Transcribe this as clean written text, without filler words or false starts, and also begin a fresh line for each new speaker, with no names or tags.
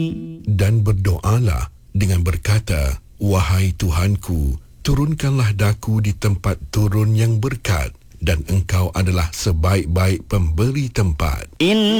Dan berdoalah dengan berkata, Wahai Tuhanku, turunkanlah daku di tempat turun yang berkat, dan Engkau adalah sebaik-baik pemberi tempat.